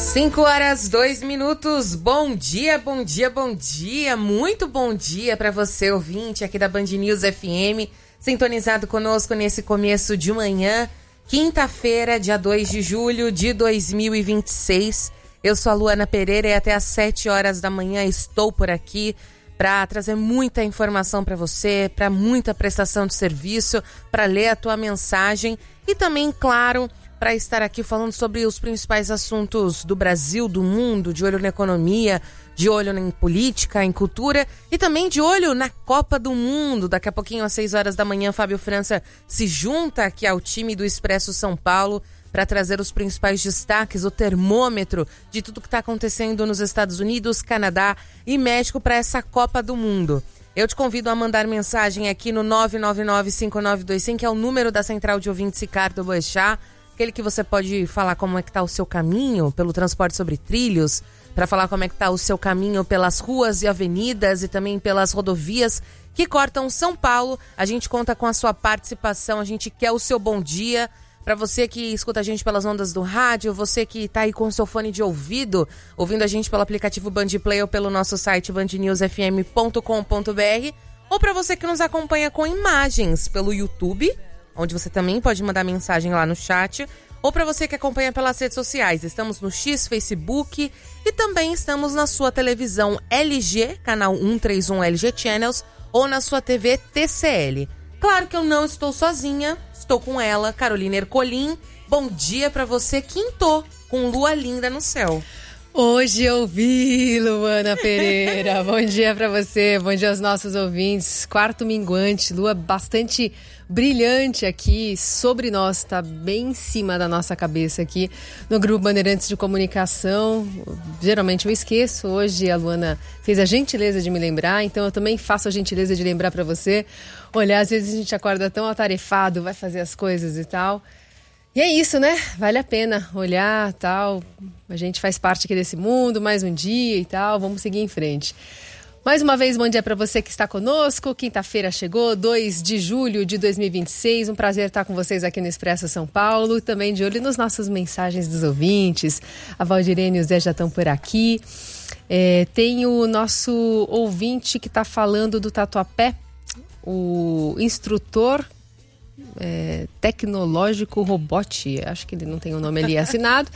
5h02. Bom dia, bom dia, bom dia. Muito bom dia para você, ouvinte aqui da Band News FM, sintonizado conosco nesse começo de manhã, quinta-feira, dia 2 de julho de 2026. Eu sou a Luana Pereira e até às 7 horas da manhã estou por aqui para trazer muita informação para você, para muita prestação de serviço, para ler a tua mensagem e também, claro, para estar aqui falando sobre os principais assuntos do Brasil, do mundo, de olho na economia, de olho em política, em cultura e também de olho na Copa do Mundo. Daqui a pouquinho, às 6 horas da manhã, Fábio França se junta aqui ao time do Expresso São Paulo para trazer os principais destaques, o termômetro de tudo que está acontecendo nos Estados Unidos, Canadá e México para essa Copa do Mundo. Eu te convido a mandar mensagem aqui no 999-5925, que é o número da Central de Ouvintes Ricardo Boechat, aquele que você pode falar como é que está o seu caminho pelo transporte sobre trilhos, para falar como é que está o seu caminho pelas ruas e avenidas e também pelas rodovias que cortam São Paulo. A gente conta com a sua participação, a gente quer o seu bom dia. Para você que escuta a gente pelas ondas do rádio, você que está aí com o seu fone de ouvido, ouvindo a gente pelo aplicativo Bandplay ou pelo nosso site bandnewsfm.com.br, ou para você que nos acompanha com imagens pelo YouTube, onde você também pode mandar mensagem lá no chat, ou para você que acompanha pelas redes sociais. Estamos no X, Facebook e também estamos na sua televisão LG, canal 131 LG Channels, ou na sua TV TCL. Claro que eu não estou sozinha, estou com ela, Carolina Ercolim. Bom dia para você, quintou, com lua linda no céu. Hoje eu vi, Luana Pereira. Bom dia pra você, bom dia aos nossos ouvintes. Quarto minguante, lua bastante brilhante aqui sobre nós, tá bem em cima da nossa cabeça aqui no Grupo Bandeirantes de Comunicação. Geralmente eu esqueço, hoje a Luana fez a gentileza de me lembrar, então eu também faço a gentileza de lembrar pra você. Olha, às vezes a gente acorda tão atarefado, vai fazer as coisas e tal. E é isso, né? Vale a pena olhar, tal. A gente faz parte aqui desse mundo, mais um dia e tal. Vamos seguir em frente. Mais uma vez, bom dia para você que está conosco. Quinta-feira chegou, 2 de julho de 2026. Um prazer estar com vocês aqui no Expresso São Paulo. Também de olho nas nossas mensagens dos ouvintes. A Valdirene e o Zé já estão por aqui. Tem o nosso ouvinte que está falando do Tatuapé, o instrutor tecnológico robot, acho que ele não tem o nome ali assinado.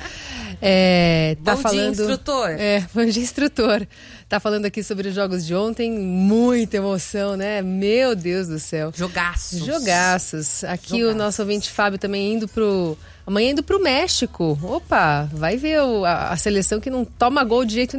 Tá bom falando, dia, instrutor. Bom dia, instrutor. Tá falando aqui sobre os jogos de ontem, muita emoção, né? Meu Deus do céu. Jogaços. Aqui o nosso ouvinte Fábio também amanhã indo pro México. Opa, vai ver a seleção que não toma gol de jeito